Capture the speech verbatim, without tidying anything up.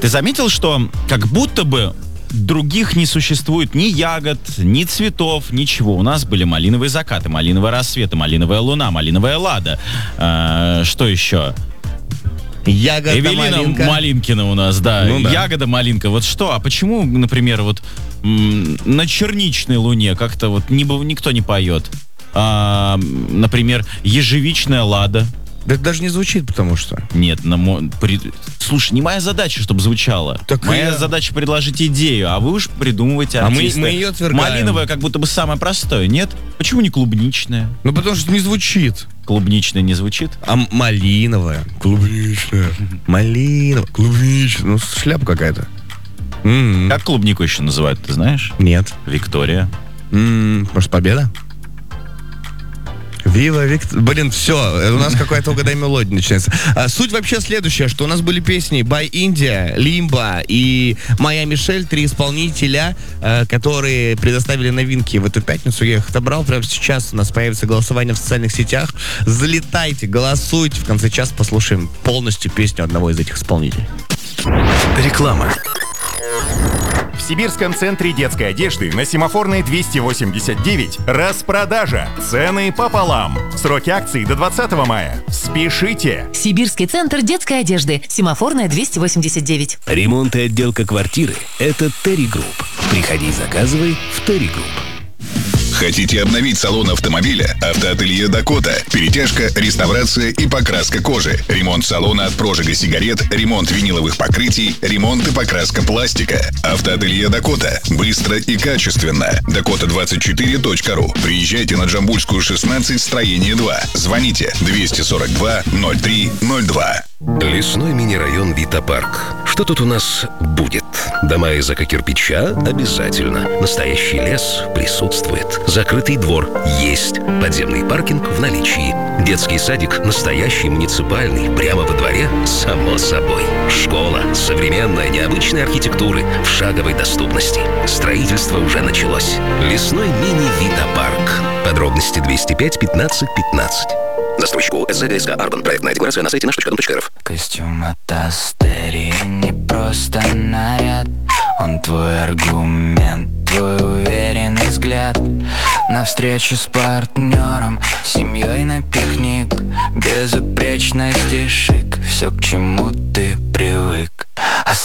Ты заметил, что как будто бы других не существует ни ягод, ни цветов, ничего. У нас были малиновые закаты, малиновые рассветы, малиновая луна, малиновая лада. А, что еще? Ягода Эвелина малинка. Малинкина у нас, да. Ну, да. Ягода малинка. Вот что? А почему, например, вот м, на черничной луне как-то вот не, никто не поет? А, например, ежевичная лада. Да это даже не звучит, потому что... Нет, на мо... при... слушай, не моя задача, чтобы звучало. Так моя я... задача предложить идею, а вы уж придумываете артиста. А мы, мы ее отвергаем. Малиновая как будто бы самое простое, нет? Почему не клубничная? Ну потому что не звучит. Клубничная не звучит? А малиновая. Клубничная. Малиновая. Клубничная. Ну, шляпа какая-то. М-м. Как клубнику еще называют, ты знаешь? Нет. Виктория. М-м. Может, победа? Вива, Виктор... Блин, все, у нас какая-то угадай мелодия начинается. А, суть вообще следующая, что у нас были песни By India, Limbo и Моя Мишель, три исполнителя, э, которые предоставили новинки в эту пятницу. Я их отобрал прямо сейчас. У нас появится голосование в социальных сетях. Залетайте, голосуйте. В конце часа послушаем полностью песню одного из этих исполнителей. Реклама. В Сибирском центре детской одежды на Семафорной двести восемьдесят девять распродажа. Цены пополам. Сроки акции до двадцатого мая. Спешите! Сибирский центр детской одежды. Семафорная двести восемьдесят девять. Ремонт и отделка квартиры – это Терри Групп. Приходи и заказывай в Терри Групп. Хотите обновить салон автомобиля? Автоателье «Дакота». Перетяжка, реставрация и покраска кожи. Ремонт салона от прожига сигарет, ремонт виниловых покрытий, ремонт и покраска пластика. Автоателье «Дакота». Быстро и качественно. дакота двадцать четыре точка ру. Приезжайте на Джамбульскую, шестнадцать, строение два. Звоните двести сорок два ноль три ноль два. Лесной мини-район Вита-парк. Что тут у нас будет? Дома из эко-кирпича? Обязательно. Настоящий лес присутствует. Закрытый двор есть. Подземный паркинг в наличии. Детский садик настоящий, муниципальный. Прямо во дворе? Само собой. Школа современная, необычной архитектуры в шаговой доступности. Строительство уже началось. Лесной мини-Вита-парк. Подробности двести пять пятнадцать пятнадцать. Застройщику СЗГСК Арбан. Проектная декларация на сайте наш точка дом точка рф. Костюм от Астери не просто наряд. Он твой аргумент, твой уверенный взгляд. На встречу с партнером, семьей на пикник. Безупречность и шик, все, к чему ты привык.